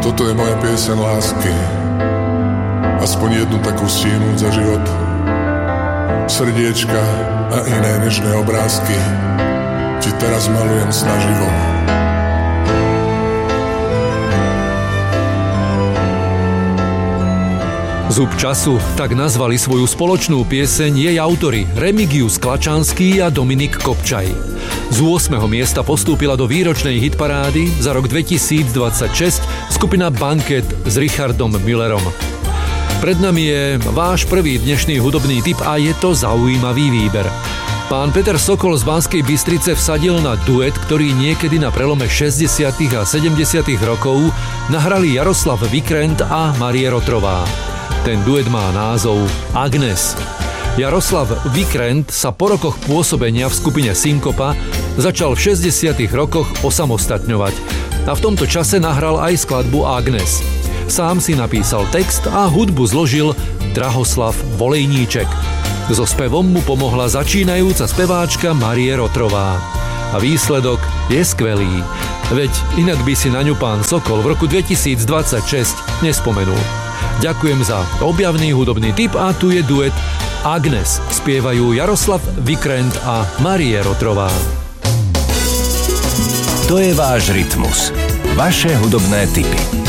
Toto je moja pieseň lásky. Aspoň jednu takú stihnúť za život. Srdiečka a iné nežné obrázky ti teraz malujem snaživo. Zub času, tak nazvali svoju spoločnú pieseň jej autori Remigius Klačanský a Dominik Kopčaj. Z 8. miesta postúpila do výročnej hitparády za rok 2026 skupina Banket s Richardom Müllerom. Pred nami je váš prvý dnešný hudobný tip a je to zaujímavý výber. Pán Peter Sokol z Banskej Bystrice vsadil na duet, ktorý niekedy na prelome 60. a 70. rokov nahrali Jaroslav Vikrent a Marie Rotrová. Ten duet má názov Agnes. Jaroslav Vikrent sa po rokoch pôsobenia v skupine Synkopa začal v 60. rokoch osamostatňovať a v tomto čase nahral aj skladbu Agnes. Sám si napísal text a hudbu zložil Drahoslav Volejníček. So spevom mu pomohla začínajúca speváčka Marie Rotrová. A výsledok je skvelý. Veď inak by si na ňu pán Sokol v roku 2026 nespomenul. Ďakujem za objavný hudobný tip a tu je duet Agnes. Spievajú Jaroslav Vikrent a Marie Rotrová. To je váš rytmus. Vaše hudobné tipy.